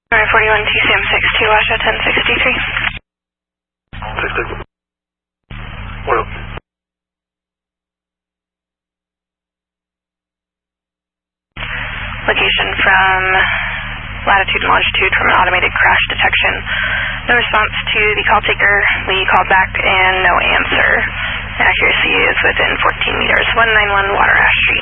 41 TCM 62, Washoe 1063. 60. What up? Location from latitude and longitude from automated crash detection. No response to the call taker. We called back and no answer. Accuracy is within 14 meters. 191 Water Ash Street.